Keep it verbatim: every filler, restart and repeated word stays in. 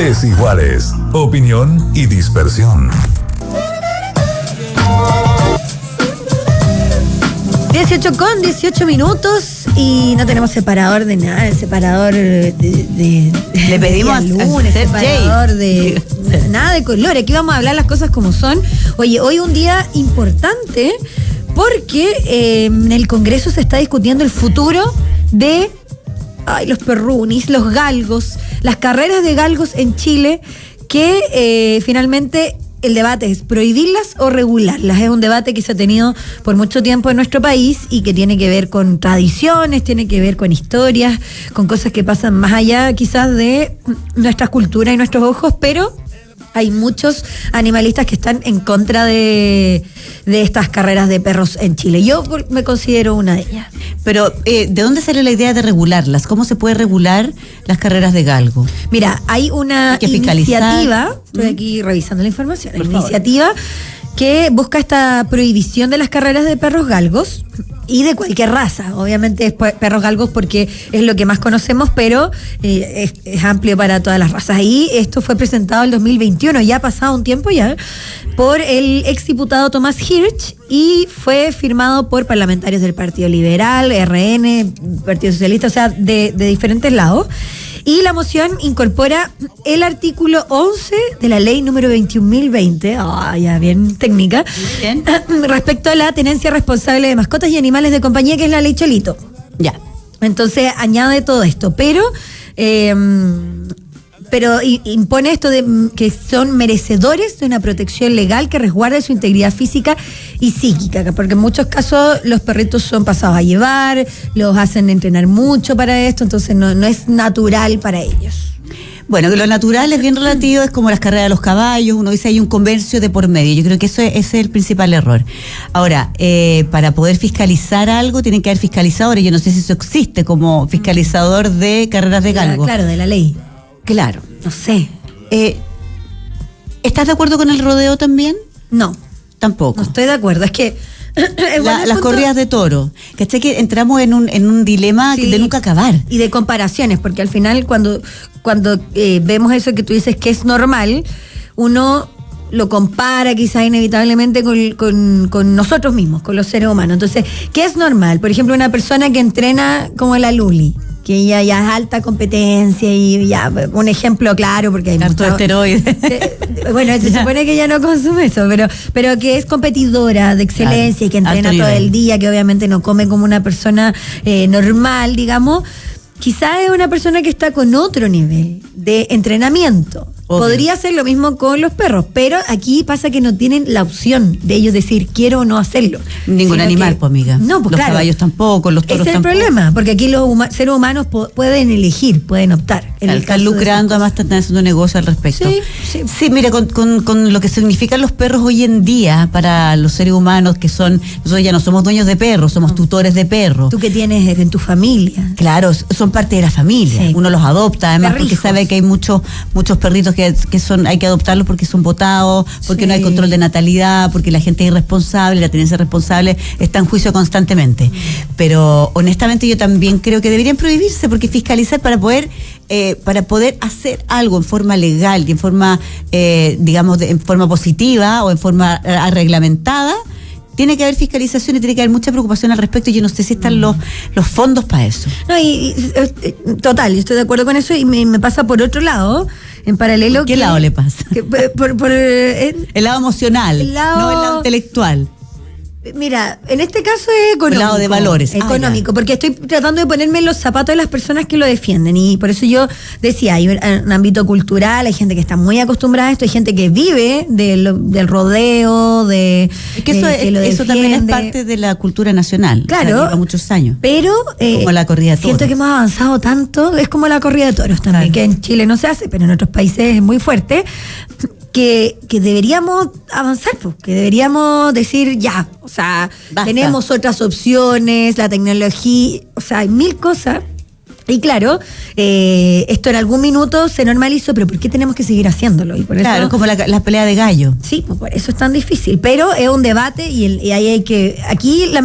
Desiguales, opinión y dispersión. dieciocho con dieciocho minutos y no tenemos separador de nada, el separador de, de, de le pedimos de lunes, separador de, de nada de color. Aquí vamos a hablar las cosas como son. Oye, hoy un día importante porque eh, en el Congreso se está discutiendo el futuro de ay, los perrunis, los galgos, las carreras de galgos en Chile, que eh, finalmente el debate es prohibirlas o regularlas. Es un debate que se ha tenido por mucho tiempo en nuestro país y que tiene que ver con tradiciones, tiene que ver con historias, con cosas que pasan más allá quizás de nuestras culturas y nuestros ojos, pero hay muchos animalistas que están en contra de, de estas carreras de perros en Chile. Yo me considero una de ellas. Pero, eh, ¿de dónde sale la idea de regularlas? ¿Cómo se puede regular las carreras de galgo? Mira, hay una hay iniciativa, estoy aquí revisando la información, una iniciativa que busca esta prohibición de las carreras de perros galgos y de cualquier raza. Obviamente es perros galgos porque es lo que más conocemos, pero eh, es, es amplio para todas las razas. Y esto fue presentado en el dos mil veintiuno, ya ha pasado un tiempo ya, por el exdiputado Tomás Hirsch y fue firmado por parlamentarios del Partido Liberal, R N, Partido Socialista, o sea, de, de diferentes lados. Y la moción incorpora el artículo once de la ley número veintiún mil veinte, oh, ya bien técnica, bien. Respecto a la tenencia responsable de mascotas y animales de compañía, que es la ley Cholito. Ya. Entonces añade todo esto, pero eh, pero impone esto de que son merecedores de una protección legal que resguarde su integridad física y psíquica, porque en muchos casos los perritos son pasados a llevar, los hacen entrenar mucho para esto, entonces no, no es natural para ellos. Bueno, que lo natural es bien relativo, es como las carreras de los caballos, uno dice hay un comercio de por medio, yo creo que eso es, ese es el principal error. Ahora, eh, para poder fiscalizar algo, tienen que haber fiscalizadores, yo no sé si eso existe como fiscalizador de carreras de galgo. Claro, de la ley. Claro. No sé. Eh, ¿Estás de acuerdo con el rodeo también? No. Tampoco. No estoy de acuerdo, es que La, las corridas de toro. ¿Cachai? Que entramos en un, en un dilema sí, de nunca acabar. Y de comparaciones, porque al final cuando, cuando eh, vemos eso que tú dices que es normal, uno lo compara quizás inevitablemente con, con, con nosotros mismos, con los seres humanos. Entonces, ¿qué es normal? Por ejemplo, una persona que entrena como la Luli, que ella ya es alta competencia y ya, un ejemplo claro, porque hay harto esteroides. Bueno, se supone que ella no consume eso, pero, pero que es competidora de excelencia, claro, y que entrena todo el día, que obviamente no come como una persona eh, normal, digamos. Quizás es una persona que está con otro nivel de entrenamiento. Obvio. Podría ser lo mismo con los perros, pero aquí pasa que no tienen la opción de ellos decir quiero o no hacerlo. Ningún animal, que, pues amiga. No, pues los claro, caballos tampoco, los toros tampoco. Ese es el tampoco. problema, porque aquí los huma- seres humanos po- pueden elegir, pueden optar. En Claro, el están caso lucrando, además están haciendo un negocio al respecto. Sí, sí. Sí, mira, con, con, con lo que significan los perros hoy en día para los seres humanos que son, nosotros ya no somos dueños de perros, somos no. tutores de perros. Tú que tienes en tu familia. Claro, son parte de la familia. Sí. Uno los adopta, además, Perrijos. Porque sabe que hay muchos muchos perritos que, que son hay que adoptarlos porque son botados, porque sí. no hay control de natalidad, porque la gente es irresponsable, la tenencia responsable está en juicio constantemente. Mm. Pero honestamente yo también creo que deberían prohibirse, porque fiscalizar para poder eh, para poder hacer algo en forma legal y en forma, eh, digamos, de, en forma positiva o en forma reglamentada, tiene que haber fiscalización y tiene que haber mucha preocupación al respecto. Yo no sé si están los, los fondos para eso. No, y, y total, yo estoy de acuerdo con eso y me, me pasa por otro lado, en paralelo. ¿Por qué que, lado le pasa? Que, por, por, en, el lado emocional, el lado, no el lado intelectual. Mira, en este caso es económico. El lado de valores. Económico, ah, porque estoy tratando de ponerme en los zapatos de las personas que lo defienden. Y por eso yo decía, hay un, un ámbito cultural, hay gente que está muy acostumbrada a esto, hay gente que vive del, del rodeo, de... Es que eso, de, que es, lo eso también es parte de la cultura nacional. Claro. O sea, lleva muchos años. Pero... Eh, como la corrida de toros. Siento que hemos avanzado tanto, es como la corrida de toros también, claro, que en Chile no se hace, pero en otros países es muy fuerte. Que, que deberíamos avanzar, pues, que deberíamos decir ya, o sea, basta. Tenemos otras opciones, la tecnología, o sea, hay mil cosas. Y claro, eh, esto en algún minuto se normalizó, pero ¿por qué tenemos que seguir haciéndolo? Y por claro, eso, es como la, la pelea de gallo. Sí, pues por eso es tan difícil, pero es un debate y, el, y ahí hay que, aquí la